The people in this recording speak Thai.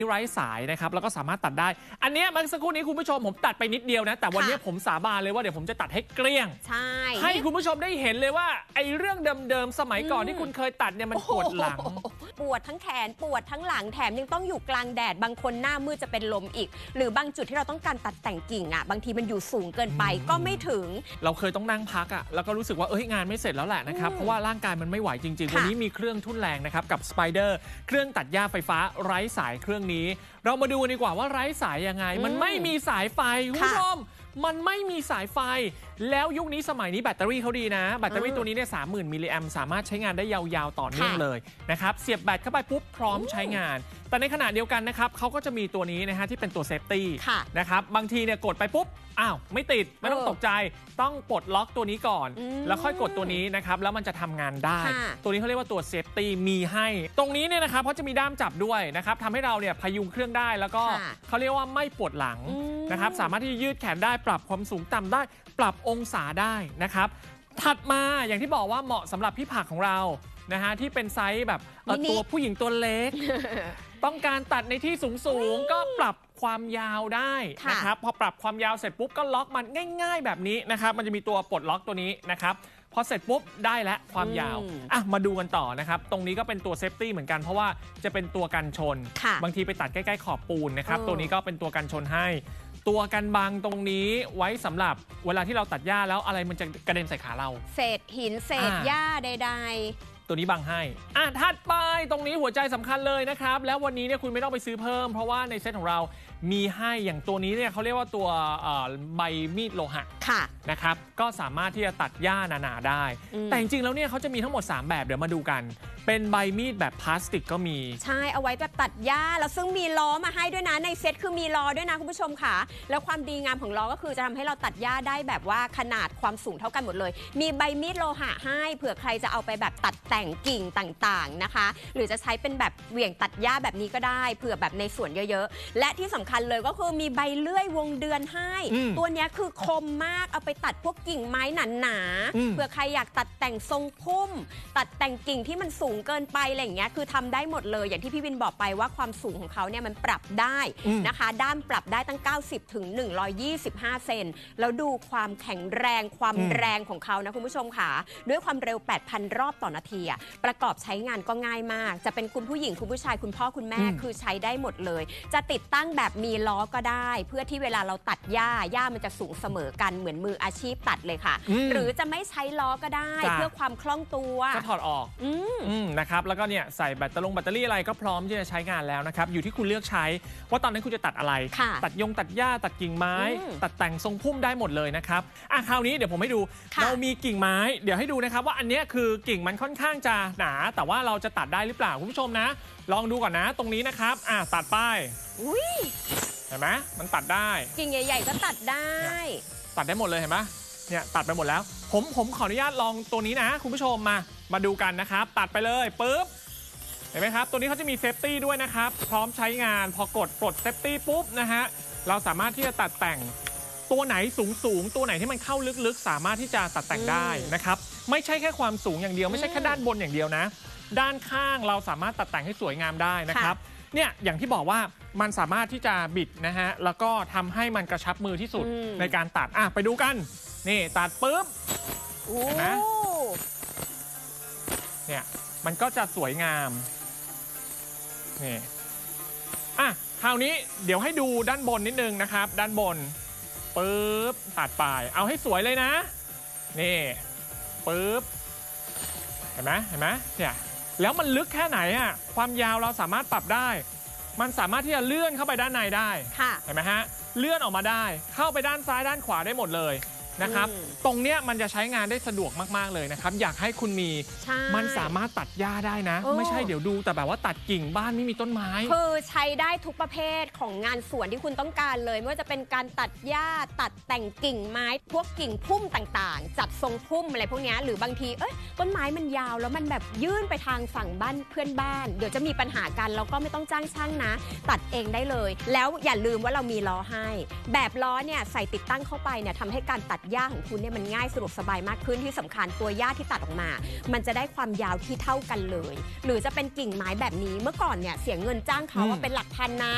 ไร้สายนะครับแล้วก็สามารถตัดได้อันนี้เมื่อสักครู่นี้คุณผู้ชมผมตัดไปนิดเดียวนะแต่วันนี้ผมสาบานเลยว่าเดี๋ยวผมจะตัดให้เกลี้ยงให้คุณผู้ชมได้เห็นเลยว่าไอ้เรื่องเดิมๆสมัยก่อนที่คุณเคยตัดเนี่ยมันปวดหลังปวดทั้งแขนปวดทั้งหลังแถมยังต้องอยู่กลางแดดบางคนหน้ามืดจะเป็นลมอีกหรือบางจุดที่เราต้องการตัดแต่งกิ่งอ่ะบางทีมันอยู่สูงเกินไปก็ไม่ถึงเราเคยต้องนั่งพักอ่ะแล้วก็รู้สึกว่าเอ้ยงานไม่เสร็จแล้วแหละนะครับเพราะว่าร่างกายมันไม่ไหวจริงๆวันนี้มีเครื่องทุ่นแรงนะครับกับ Spider เครื่องตัดหญ้าไฟฟ้าไร้สายเครื่องนี้เรามาดูดีกว่าว่าไร้สายยังไงมันไม่มีสายไฟคุณผู้ชมมันไม่มีสายไฟแล้วยุคนี้สมัยนี้แบตเตอรี่เขาดีนะแบตเตอรี่ตัวนี้เนี่ย30,000 มิลลิแอมป์สามารถใช้งานได้ยาวๆต่อเนื่องเลยนะครับเสียบแบตเข้าไปปุ๊บพร้อมใช้งานแต่ในขณะเดียวกันนะครับเขาก็จะมีตัวนี้นะฮะที่เป็นตัวเซฟตี้นะครับบางทีเนี่ยกดไปปุ๊บอ้าวไม่ติดไม่ต้องตกใจต้องปลดล็อกตัวนี้ก่อนแล้วค่อยกดตัวนี้นะครับแล้วมันจะทำงานได้ตัวนี้เขาเรียกว่าตัวเซฟตี้มีให้ตรงนี้เนี่ยนะครับเขาจะมีด้ามจับด้วยนะครับทำให้เราเนี่ยพยุงเครื่องได้แล้วก็เขาเรียกว่าไม่ปวดหลังนะครับสามารถที่จะยืดแขนได้ปรับความสูงต่ำได้ปรับองศาได้นะครับถัดมาอย่างที่บอกว่าเหมาะสำหรับพี่ผักของเรานะฮะที่เป็นไซส์แบบตัวผู้หญิงตัวเล็กต้องการตัดในที่สูงก็ปรับความยาวได้นะครับพอปรับความยาวเสร็จปุ๊บก็ล็อกมันง่ายๆแบบนี้นะครับมันจะมีตัวปลดล็อกตัวนี้นะครับพอเสร็จปุ๊บได้แล้วความยาวมาดูกันต่อนะครับตรงนี้ก็เป็นตัวเซฟตี้เหมือนกันเพราะว่าจะเป็นตัวกันชนบางทีไปตัดใกล้ๆขอบปูนนะครับตัวนี้ก็เป็นตัวกันชนให้ตัวกันบังตรงนี้ไว้สำหรับเวลาที่เราตัดหญ้าแล้วอะไรมันจะกระเด็นใส่ขาเราเศษหินเศษหญ้าใดๆตัวนี้บังให้ถัดไปตรงนี้หัวใจสำคัญเลยนะครับแล้ววันนี้เนี่ยคุณไม่ต้องไปซื้อเพิ่มเพราะว่าในเซตของเรามีให้อย่างตัวนี้เนี่ยเขาเรียกว่าตัวใบมีดโลหะนะครับก็สามารถที่จะตัดหญ้าหนาๆได้แต่จริงๆแล้วเนี่ยเขาจะมีทั้งหมด3แบบเดี๋ยวมาดูกันเป็นใบมีดแบบพลาสติกก็มีใช่เอาไว้แบบตัดหญ้าแล้วซึ่งมีล้อมาให้ด้วยนะในเซตคือมีล้อด้วยนะคุณผู้ชมค่ะแล้วความดีงามของล้อก็คือจะทำให้เราตัดหญ้าได้แบบว่าขนาดความสูงเท่ากันหมดเลยมีใบมีดโลหะให้เผื่อใครจะเอาไปแบบตัดแต่งกิ่งต่างๆนะคะหรือจะใช้เป็นแบบเหวี่ยงตัดหญ้าแบบนี้ก็ได้เผื่อแบบในสวนเยอะๆและที่สำคัญเลยก็คือมีใบเลื่อยวงเดือนให้ตัวนี้คือคมมากเอาไปตัดพวกกิ่งไม้หนาๆเผื่อใครอยากตัดแต่งทรงพุ่มตัดแต่งกิ่งที่มันสูงเกินไปอะไรอย่างเงี้ยคือทำได้หมดเลยอย่างที่พี่วินบอกไปว่าความสูงของเขาเนี่ยมันปรับได้นะคะด้ามปรับได้ตั้ง90 ถึง 125 เซนแล้วดูความแข็งแรงความแรงของเขานะคุณผู้ชมค่ะด้วยความเร็ว 8,000 รอบต่อนาทีประกอบใช้งานก็ง่ายมากจะเป็นคุณผู้หญิงคุณผู้ชายคุณพ่อคุณแม่คือใช้ได้หมดเลยจะติดตั้งแบบมีล้อก็ได้เพื่อที่เวลาเราตัดหญ้ามันจะสูงเสมอกันเหมือนมืออาชีพตัดเลยค่ะหรือจะไม่ใช้ล้อก็ได้เพื่อความคล่องตัวก็ถอดออกนะครับแล้วก็เนี่ยใส่แบตเตอรี่อะไรก็พร้อมที่จะใช้งานแล้วนะครับอยู่ที่คุณเลือกใช้ว่าตอนนั้นคุณจะตัดอะไรตัดตัดหญ้าตัดกิ่งไม้ตัดแต่งทรงพุ่มได้หมดเลยนะครับคราวนี้เดี๋ยวผมให้ดูเรามีกิ่งไม้เดี๋ยวให้ดูนะครับว่าอันนี้คือกิ่งมันค่อนข้างจะหนาแต่ว่าเราจะตัดได้หรือเปล่าคุณผู้ชมนะลองดูก่อนนะตรงนี้นะครับตัดไปเห็นไหมมันตัดได้กิ่งใหญ่ๆก็ตัดได้หมดเลยเห็นไหมเนี่ยตัดไปหมดแล้วผมขออนุญาตลองตัวนี้นะคุณผู้ชมมาดูกันนะครับตัดไปเลยปึ๊บเห็นไหมครับตัวนี้เขาจะมีเซฟตี้ด้วยนะครับพร้อมใช้งานพอกดปลดเซฟตี้ปุ๊บนะฮะเราสามารถที่จะตัดแต่งตัวไหนสูงตัวไหนที่มันเข้าลึกๆสามารถที่จะตัดแต่งได้นะครับไม่ใช่แค่ความสูงอย่างเดียวไม่ใช่แค่ด้านบนอย่างเดียวนะด้านข้างเราสามารถตัดแต่งให้สวยงามได้นะครับเนี่ยอย่างที่บอกว่ามันสามารถที่จะบิดนะฮะแล้วก็ทำให้มันกระชับมือที่สุดในการตัดไปดูกันนี่ตัดปุ๊บเห็นไหมเนี่ยมันก็จะสวยงามนี่คราวนี้เดี๋ยวให้ดูด้านบนนิดนึงนะครับด้านบนปุ๊บตัดไปเอาให้สวยเลยนะนี่ปุ๊บเห็นไหมเนี่ยแล้วมันลึกแค่ไหนความยาวเราสามารถปรับได้มันสามารถที่จะเลื่อนเข้าไปด้านในได้เห็นไหมฮะเลื่อนออกมาได้เข้าไปด้านซ้ายด้านขวาได้หมดเลยนะครับตรงเนี้ยมันจะใช้งานได้สะดวกมากๆเลยนะครับอยากให้คุณมีมันสามารถตัดหญ้าได้นะไม่ใช่เดี๋ยวดูแต่แบบว่าตัดกิ่งบ้านไม่มีต้นไม้คือใช้ได้ทุกประเภทของงานสวนที่คุณต้องการเลยไม่ว่าจะเป็นการตัดหญ้าตัดแต่งกิ่งไม้พวกกิ่งพุ่มต่างๆจัดทรงพุ่มอะไรพวกนี้หรือบางทีต้นไม้มันยาวแล้วมันแบบยื่นไปทางฝั่งบ้านเพื่อนบ้านเดี๋ยวจะมีปัญหากันแล้วก็ไม่ต้องจ้างช่างนะตัดเองได้เลยแล้วอย่าลืมว่าเรามีล้อให้แบบล้อเนี่ยใส่ติดตั้งเข้าไปเนี่ยทำให้การตัดหญ้าของคุณเนี่ยมันง่ายสะดวกสบายมากขึ้นที่สำคัญตัวหญ้าที่ตัดออกมามันจะได้ความยาวที่เท่ากันเลยหรือจะเป็นกิ่งไม้แบบนี้เมื่อก่อนเนี่ยเสียเงินจ้างเขาว่าเป็นหลักพันนะ